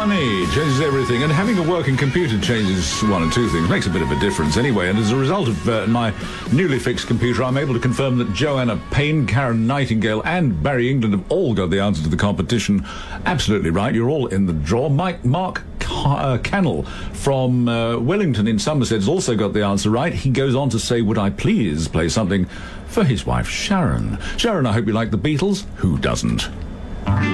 money changes everything, and having a working computer changes one or two things, makes a bit of a difference anyway. And as a result of my newly fixed computer, I'm able to confirm that Joanna Payne, Karen Nightingale and Barry England have all got the answer to the competition absolutely right. You're all in the draw. Mark Cannell from Wellington in Somerset has also got the answer right. He goes on to say, would I please play something for his wife Sharon? Sharon, I hope you like the Beatles. Who doesn't?